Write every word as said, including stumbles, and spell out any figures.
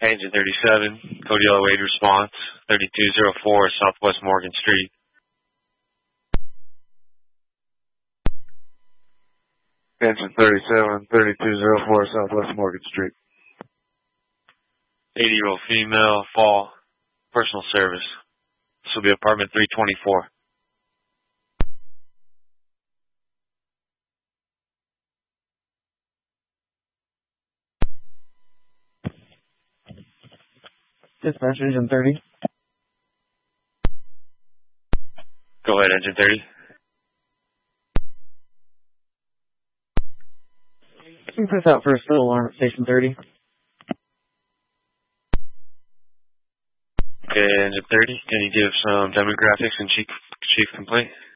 Engine thirty-seven, Cody Yellow eight response, thirty-two oh four Southwest Morgan Street. Engine thirty-seven, thirty-two oh four Southwest Morgan Street. eighty-year-old female, fall, personal service. This will be apartment three twenty-four. Dispatch, Engine thirty. Go ahead, Engine thirty. You can press out for a still alarm at Station thirty. Okay, Engine thirty, can you give some demographics and chief, chief complaint?